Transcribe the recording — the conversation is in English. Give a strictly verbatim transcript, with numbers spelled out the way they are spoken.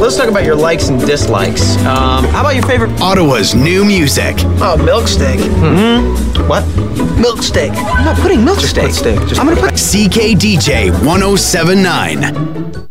let's talk about your likes and dislikes. Um, how about your favorite? Ottawa's new music. Oh, milk steak. Mm-hmm. What? Milk steak. I'm not putting milk steak. Put steak. Just I'm gonna put C K D J one oh seven point nine.